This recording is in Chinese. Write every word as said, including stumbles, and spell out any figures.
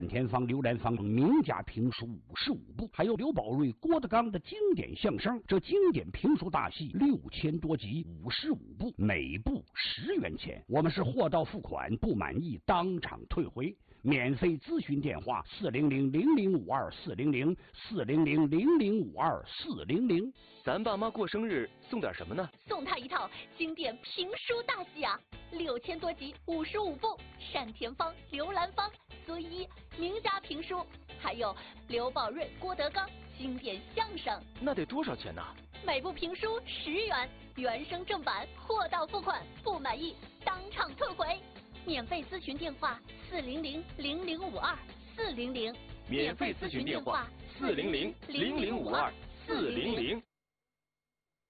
田芳、刘兰芳名家评书五十五部，还有刘宝瑞、郭德纲的经典相声。这经典评书大戏六千多集，五十五部，每部十元钱。我们是货到付款，不满意当场退回。免费咨询电话：四零零零零五二四零零四零零零零五二四零零。 咱爸妈过生日送点什么呢？ 送他一套经典评书大戏啊，六千多集，五十五部，单田芳、刘兰芳、孙一名家评书，还有刘宝瑞、郭德纲经典相声。 那得多少钱呢？ 每部评书十元，原声正版，货到付款，不满意当场退回。免费咨询电话：四零零零零五二四零零。 免费咨询电话：四零零零零五二四零零。